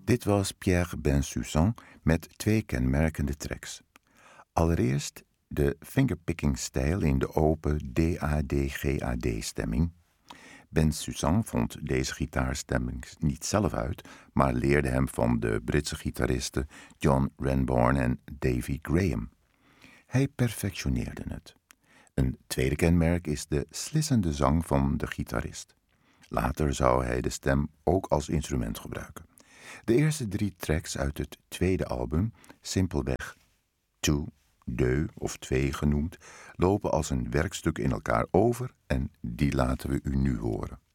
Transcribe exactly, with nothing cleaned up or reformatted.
Dit was Pierre Bensusan met twee kenmerkende tracks. Allereerst de fingerpicking-stijl in de open D A D G A D-stemming. Bensusan vond deze gitaarstemming niet zelf uit, maar leerde hem van de Britse gitaristen John Renbourn en Davy Graham. Hij perfectioneerde het. Een tweede kenmerk is de slissende zang van de gitarist. Later zou hij de stem ook als instrument gebruiken. De eerste drie tracks uit het tweede album, simpelweg Two, Deux of Twee genoemd, lopen als een werkstuk in elkaar over en die laten we u nu horen.